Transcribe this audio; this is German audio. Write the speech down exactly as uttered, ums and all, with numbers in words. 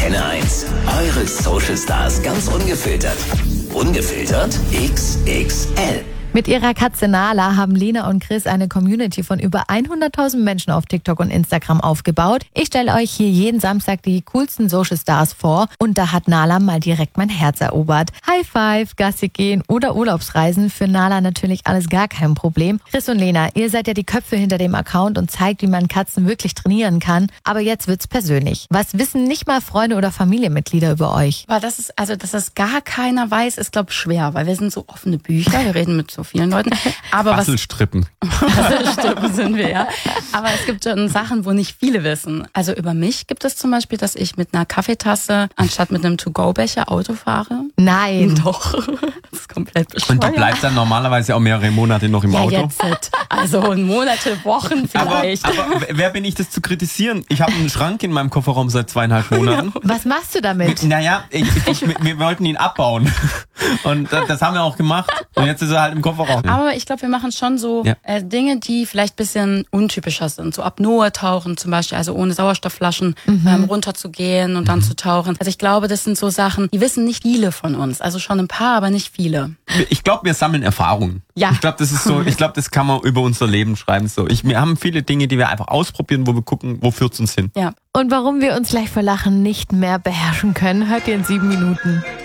Antenne eins. Eure Social Stars ganz ungefiltert. Ungefiltert X X L. Mit ihrer Katze Nala haben Lena und Chris eine Community von über hunderttausend Menschen auf TikTok und Instagram aufgebaut. Ich stelle euch hier jeden Samstag die coolsten Social Stars vor und da hat Nala mal direkt mein Herz erobert. High Five, Gassi gehen oder Urlaubsreisen, für Nala natürlich alles gar kein Problem. Chris und Lena, ihr seid ja die Köpfe hinter dem Account und zeigt, wie man Katzen wirklich trainieren kann. Aber jetzt wird's persönlich. Was wissen nicht mal Freunde oder Familienmitglieder über euch? Aber das ist, also, dass das gar keiner weiß, ist, glaube ich, schwer, weil wir sind so offene Bücher, wir reden mit so vielen Leuten. Aber Bastelstrippen. Bastelstrippen sind wir, ja. Aber es gibt schon Sachen, wo nicht viele wissen. Also über mich gibt es zum Beispiel, dass ich mit einer Kaffeetasse anstatt mit einem To-Go-Becher Auto fahre. Nein. Doch. Das ist komplett bescheuert. Und du bleibst dann normalerweise auch mehrere Monate noch im ja, Auto? Jetzt. Also Monate, Wochen vielleicht. Aber, aber wer bin ich, das zu kritisieren? Ich habe einen Schrank in meinem Kofferraum seit zweieinhalb Monaten. Was machst du damit? Naja, ich, ich, ich, wir wollten ihn abbauen. Und das haben wir auch gemacht. Und jetzt ist er halt im Kofferraum. Aber ich glaube, wir machen schon so ja. äh, Dinge, die vielleicht ein bisschen untypischer sind. So Apnoe tauchen zum Beispiel, also ohne Sauerstoffflaschen mhm. ähm, runterzugehen und mhm. dann zu tauchen. Also ich glaube, das sind so Sachen, die wissen nicht viele von uns. Also schon ein paar, aber nicht viele. Ich glaube, wir sammeln Erfahrungen. Ja. Ich glaube, das ist so, ich glaube, das kann man über unser Leben schreiben. So, ich, wir haben viele Dinge, die wir einfach ausprobieren, wo wir gucken, wo führt's uns hin. Ja. Und warum wir uns gleich vor Lachen nicht mehr beherrschen können, hört ihr in sieben Minuten.